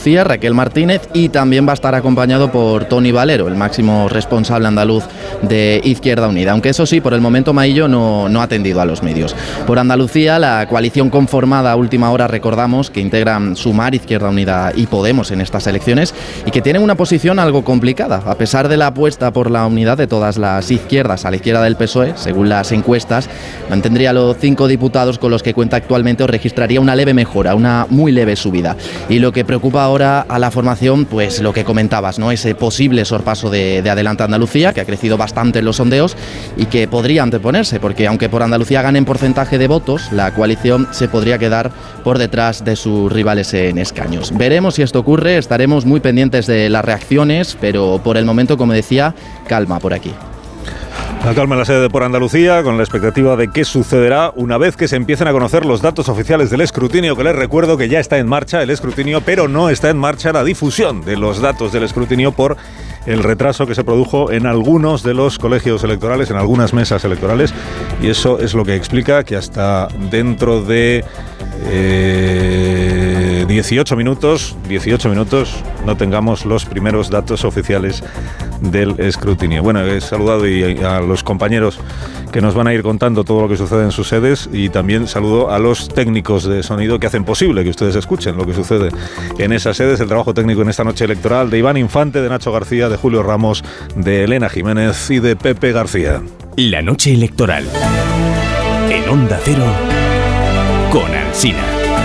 Andalucía, Raquel Martínez, y también va a estar acompañado por Tony Valero, el máximo responsable andaluz de Izquierda Unida. Aunque eso sí, por el momento Maillo no ha atendido a los medios. Por Andalucía, la coalición conformada a última hora, recordamos, que integran Sumar, Izquierda Unida y Podemos en estas elecciones, y que tienen una posición algo complicada. A pesar de la apuesta por la unidad de todas las izquierdas a la izquierda del PSOE, según las encuestas, mantendría los 5 diputados con los que cuenta actualmente o registraría una leve mejora, una muy leve subida. Y lo que preocupa ahora a la formación, pues lo que comentabas, ¿no? Ese posible sorpaso de Adelante Andalucía, que ha crecido bastante en los sondeos y que podría anteponerse, porque aunque por Andalucía gane en porcentaje de votos, la coalición se podría quedar por detrás de sus rivales en escaños. Veremos si esto ocurre, estaremos muy pendientes de las reacciones, pero por el momento, como decía, calma por aquí. La calma en la sede de Por Andalucía, con la expectativa de qué sucederá una vez que se empiecen a conocer los datos oficiales del escrutinio, que les recuerdo que ya está en marcha el escrutinio, pero no está en marcha la difusión de los datos del escrutinio por el retraso que se produjo en algunos de los colegios electorales, en algunas mesas electorales, y eso es lo que explica que hasta dentro de 18 minutos no tengamos los primeros datos oficiales del escrutinio. Bueno, he saludado a los compañeros que nos van a ir contando todo lo que sucede en sus sedes, y también saludo a los técnicos de sonido que hacen posible que ustedes escuchen lo que sucede en esas sedes. El trabajo técnico en esta noche electoral de Iván Infante, de Nacho García, de Julio Ramos, de Elena Jiménez y de Pepe García. La noche electoral en Onda Cero con Alsina.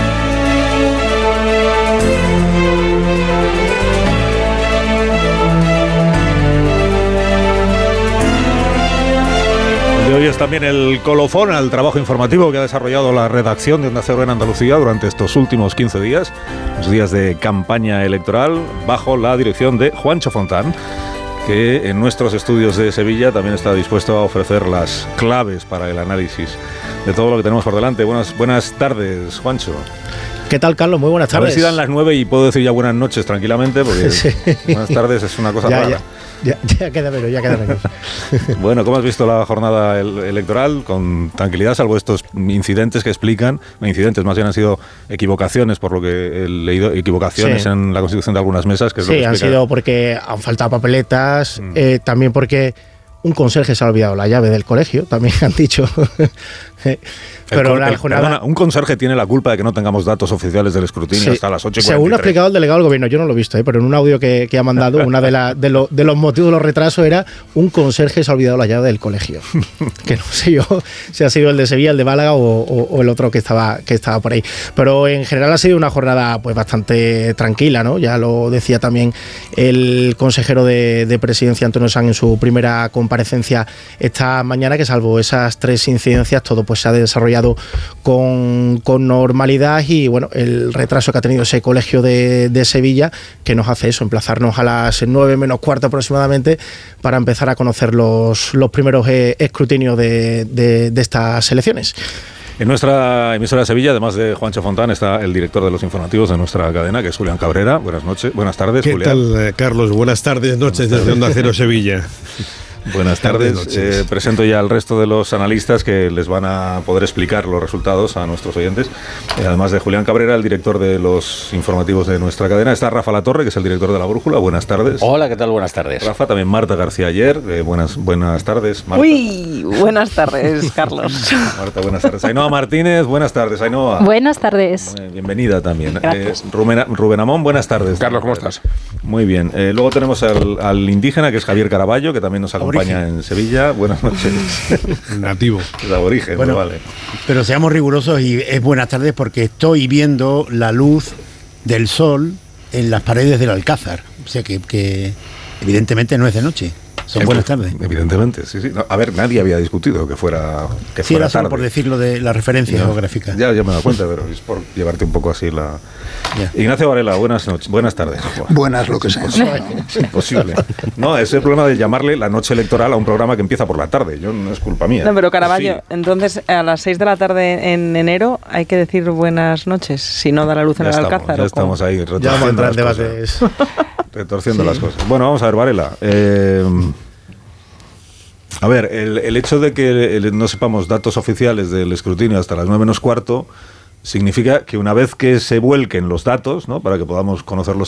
Y hoy es también el colofón al trabajo informativo que ha desarrollado la redacción de Onda Cero en Andalucía durante estos últimos 15 días, los días de campaña electoral, bajo la dirección de Juancho Fontán, que en nuestros estudios de Sevilla también está dispuesto a ofrecer las claves para el análisis de todo lo que tenemos por delante. Buenas tardes, Juancho. ¿Qué tal, Carlos? Muy buenas tardes. A ver si dan las 9 y puedo decir ya buenas noches tranquilamente, porque sí. Buenas tardes es una cosa rara. Ya queda menos. Bueno, ¿cómo has visto la jornada electoral? Con tranquilidad, salvo estos incidentes que explican, incidentes más bien han sido equivocaciones, por lo que he leído, equivocaciones en la constitución de algunas mesas. Que es lo que han sido porque han faltado papeletas, también porque un conserje se ha olvidado la llave del colegio, también han dicho. Pero un conserje tiene la culpa de que no tengamos datos oficiales del escrutinio hasta las 8:43. Según ha explicado el delegado del gobierno, yo no lo he visto, pero en un audio que ha mandado, una de los motivos de los retrasos era un conserje se ha olvidado la llave del colegio. Que no sé yo si ha sido el de Sevilla, el de Málaga o el otro que estaba por ahí. Pero en general ha sido una jornada pues bastante tranquila, ¿no? Ya lo decía también el consejero de Presidencia, Antonio Sanz, en su primera comparecencia esta mañana, que salvo esas 3 incidencias, todo pues se ha desarrollado con normalidad, y bueno, el retraso que ha tenido ese colegio de Sevilla, que nos hace eso, emplazarnos a las 9 menos cuarto aproximadamente para empezar a conocer los primeros escrutinios de estas elecciones. En nuestra emisora de Sevilla, además de Juancho Fontán, está el director de los informativos de nuestra cadena, que es Julián Cabrera. Buenas tardes, ¿Qué Julián? ¿Qué tal, Carlos? Buenas tardes, noches desde Onda Cero Sevilla. Buenas tardes. Presento ya al resto de los analistas que les van a poder explicar los resultados a nuestros oyentes. Además de Julián Cabrera, el director de los informativos de nuestra cadena, está Rafa Latorre, que es el director de La Brújula. Buenas tardes. Hola, ¿qué tal? Buenas tardes. Rafa, también Marta García Ayer. Buenas tardes, Marta. Uy, buenas tardes, Carlos. Marta, buenas tardes. Ainhoa Martínez, buenas tardes, Ainhoa. Buenas tardes. Bienvenida también. Rubén Amón, buenas tardes. Carlos, ¿cómo estás? Muy bien. Luego tenemos al indígena, que es Javier Caraballo, que también nos acompaña en Sevilla. Buenas noches. Nativo. De aborigen, bueno, vale. Pero seamos rigurosos, y es buenas tardes porque estoy viendo la luz del sol en las paredes del Alcázar. O sea que evidentemente no es de noche. Son buenas tardes. Evidentemente, sí. No, a ver, nadie había discutido que fuera sí, era solo tarde. por decirlo de la referencia geográfica. Ya me he dado cuenta, pero es por llevarte un poco así la... Ignacio Varela, buenas tardes. Buenas, lo que sea. Es imposible. No, es el problema de llamarle la noche electoral a un programa que empieza por la tarde. No es culpa mía. No, pero Caraballo, entonces a las 6 de la tarde en enero hay que decir buenas noches, si no da la luz en el Alcázar. Ya estamos ahí retorciendo las cosas. Retorciendo las cosas. Bueno, vamos a ver, Varela. A ver, el hecho de que no sepamos datos oficiales del escrutinio hasta las 9 menos cuarto significa que una vez que se vuelquen los datos, ¿no?, para que podamos conocerlos